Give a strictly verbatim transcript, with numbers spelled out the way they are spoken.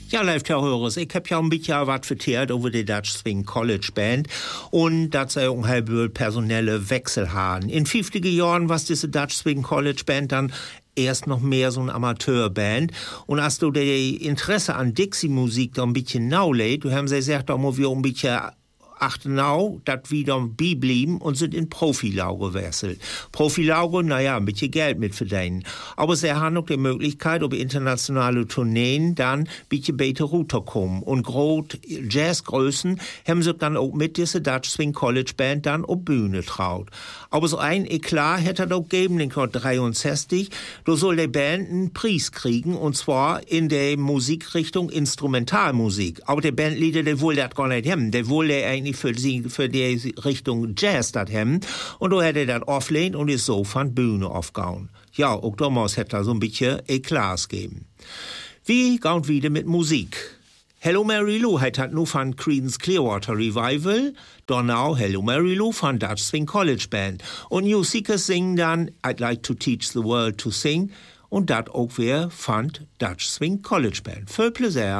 Ja, live Hörers, ich hab ja ein bisschen was verteilt über die Dutch Swing College Band und dass sie auch halb personelle Wechsel haben. In fünfziger Jahren war diese Dutch Swing College Band dann erst noch mehr so eine Amateurband. Und als du die Interesse an Dixie-Musik da ein bisschen nauläht, du haben sie gesagt, da muss wir ein bisschen achten now, dat wieder blieben und sind in Profilau gewechselt. Profilau, naja, ein bisschen Geld mit verdienen. Aber sie haben auch die Möglichkeit, über internationale Tourneen dann ein bisschen besser runterkommen. Und groß Jazzgrößen haben sich dann auch mit dieser Dutch Swing College Band dann auf Bühne traut. Aber so ein Eklat hätte er auch gegeben, neunzehnhundertdreiundsechzig. Da soll die Band einen Preis kriegen, und zwar in der Musikrichtung Instrumentalmusik. Aber die Bandleader, die wollen das gar nicht haben. Die wollen eigentlich für die, für die Richtung Jazz das haben. Und da hätte er das auflehnt und ist so von Bühne aufgehauen. Ja, auch damals hätte er so ein bisschen Eklat gegeben. Wie gehen wieder mit Musik? Hello Mary Lou hat nur von Creedence Clearwater Revival, danach Hello Mary Lou von Dutch Swing College Band. Und New Seekers singen dann I'd Like to Teach the World to Sing und das auch wer von Dutch Swing College Band. Viel Plaisir.